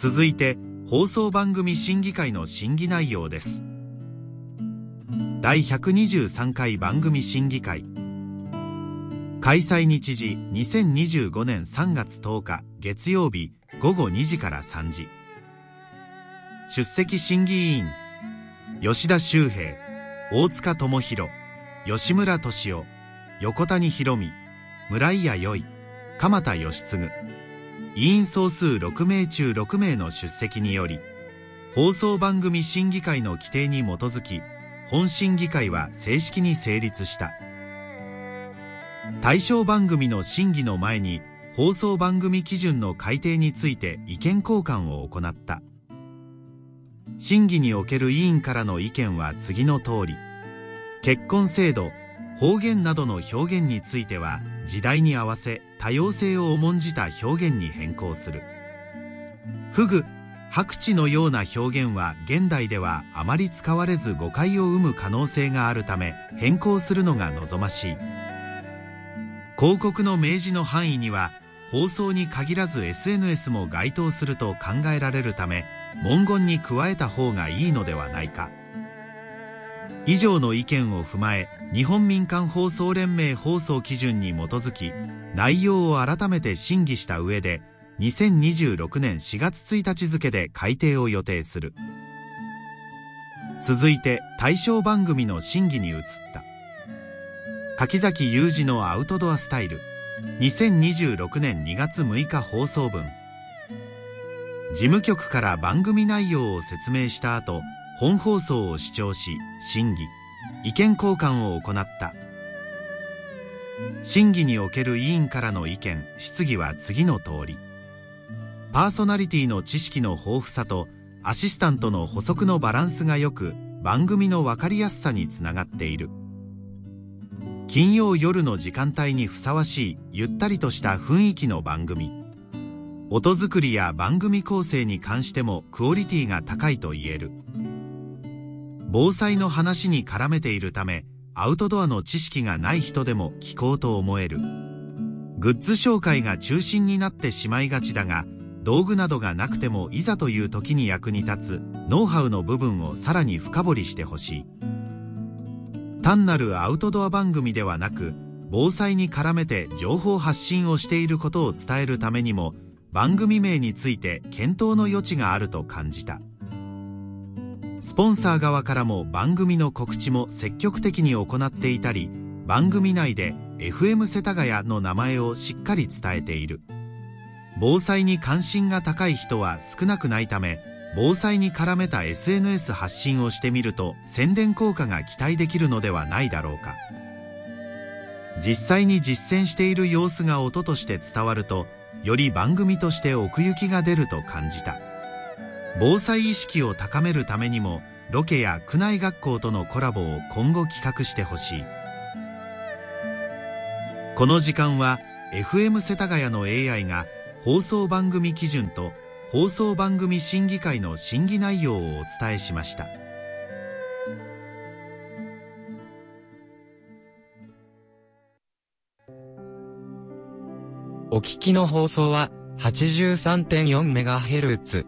続いて、放送番組審議会の審議内容です。第123回番組審議会。開催日時2025年3月10日月曜日午後2時から3時。出席審議委員、吉田修平、大塚智弘、吉村俊夫、横谷博美、村井弥生、鎌田義嗣。委員総数6名中6名の出席により、放送番組審議会の規定に基づき、本審議会は正式に成立した。対象番組の審議の前に、放送番組基準の改定について意見交換を行った。審議における委員からの意見は次の通り。結婚制度、方言などの表現については、時代に合わせ多様性を重んじた表現に変更する。フグ、白地のような表現は現代ではあまり使われず誤解を生む可能性があるため変更するのが望ましい。広告の明示の範囲には放送に限らず SNS も該当すると考えられるため文言に加えた方がいいのではないか。以上の意見を踏まえ日本民間放送連盟放送基準に基づき内容を改めて審議した上で2026年4月1日付で改定を予定する。続いて対象番組の審議に移った。柿崎裕二のアウトドアスタイル2026年2月6日放送分。事務局から番組内容を説明した後、本放送を視聴し審議、意見交換を行った。審議における委員からの意見、質疑は次の通り。パーソナリティの知識の豊富さとアシスタントの補足のバランスが良く番組の分かりやすさにつながっている。金曜夜の時間帯にふさわしいゆったりとした雰囲気の番組。音作りや番組構成に関してもクオリティが高いと言える。防災の話に絡めているためアウトドアの知識がない人でも聞こうと思える。グッズ紹介が中心になってしまいがちだが道具などがなくてもいざという時に役に立つノウハウの部分をさらに深掘りしてほしい。単なるアウトドア番組ではなく防災に絡めて情報発信をしていることを伝えるためにも番組名について検討の余地があると感じた。スポンサー側からも番組の告知も積極的に行っていたり番組内で FM 世田谷の名前をしっかり伝えている。防災に関心が高い人は少なくないため防災に絡めた SNS 発信をしてみると宣伝効果が期待できるのではないだろうか。実際に実践している様子が音として伝わるとより番組として奥行きが出ると感じた。防災意識を高めるためにもロケや区内学校とのコラボを今後企画してほしい。この時間は FM 世田谷の AI が放送番組基準と放送番組審議会の審議内容をお伝えしました。 お聞きの放送は 83.4MHz